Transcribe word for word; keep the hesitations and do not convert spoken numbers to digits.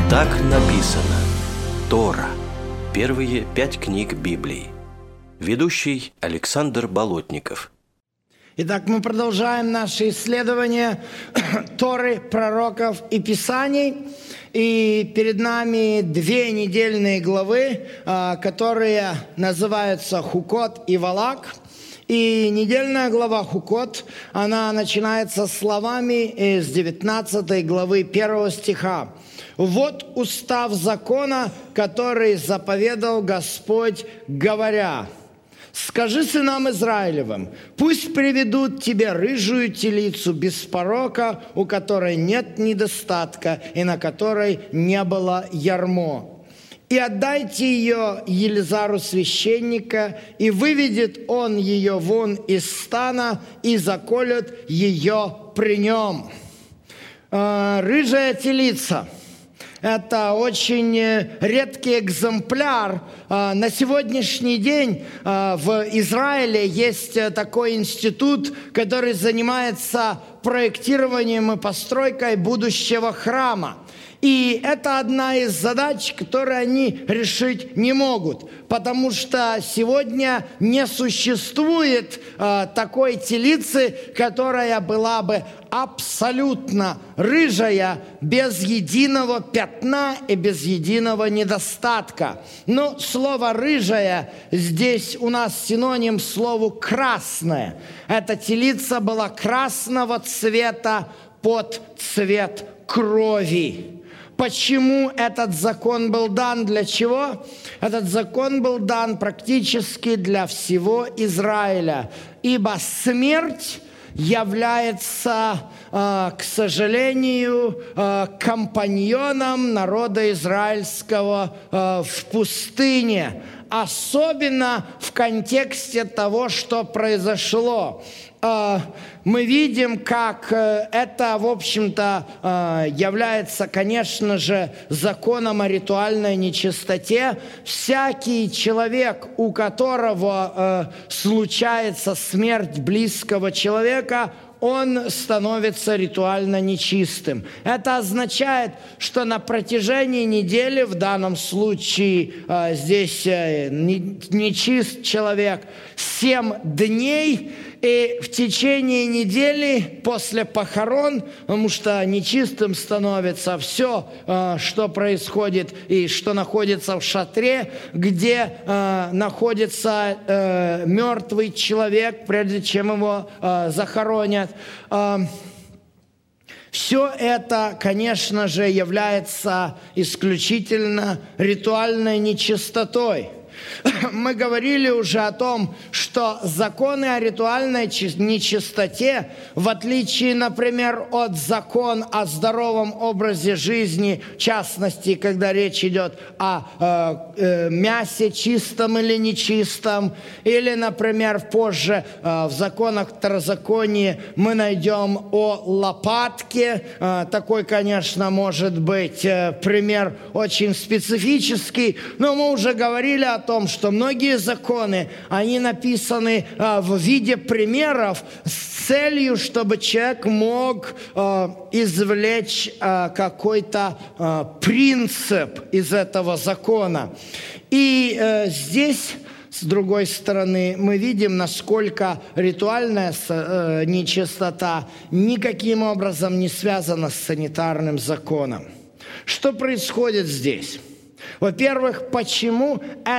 Так написано. Тора. Первые пять книг Библии. Ведущий Александр Болотников. Итак, мы продолжаем наше исследование Торы, пророков и Писаний. И перед нами две недельные главы, которые называются Хукот и Валак. И недельная глава Хукот, она начинается словами из девятнадцатой главы первого стиха. «Вот устав закона, который заповедал Господь, говоря: скажи сынам Израилевым, пусть приведут тебе рыжую телицу без порока, у которой нет недостатка и на которой не было ярмо. И отдайте ее Елизару священника, и выведет он ее вон из стана, и заколет ее при нем». Рыжая телица – это очень редкий экземпляр. На сегодняшний день в Израиле есть такой институт, который занимается проектированием и постройкой будущего храма. И это одна из задач, которые они решить не могут, потому что сегодня не существует э, такой телицы, которая была бы абсолютно рыжая, без единого пятна и без единого недостатка. Но слово «рыжая» здесь у нас синоним слову «красная». Эта телица была красного цвета под цвет крови. Почему этот закон был дан? Для чего? Этот закон был дан практически для всего Израиля, ибо смерть является, к сожалению, компаньоном народа израильского в пустыне, особенно в контексте того, что произошло. Мы видим, как это, в общем-то, является, конечно же, законом о ритуальной нечистоте. Всякий человек, у которого случается смерть близкого человека, он становится ритуально нечистым. Это означает, что на протяжении недели, в данном случае здесь нечист человек, семь дней, и в течение недели после похорон, потому что нечистым становится все, что происходит и что находится в шатре, где находится мертвый человек, прежде чем его захоронят. Все это, конечно же, является исключительно ритуальной нечистотой. Мы говорили уже о том, что законы о ритуальной нечистоте, в отличие, например, от закона о здоровом образе жизни, в частности, когда речь идет о э, э, мясе чистом или нечистом, или, например, позже э, в законах Второзакония мы найдем о лопатке. Э, такой, конечно, может быть э, пример очень специфический, но мы уже говорили о том, что многие законы, они написаны а, в виде примеров с целью, чтобы человек мог а, извлечь а, какой-то а, принцип из этого закона. И а, здесь, с другой стороны, мы видим, насколько ритуальная а, нечистота никаким образом не связана с санитарным законом. Что происходит здесь? Во-первых, почему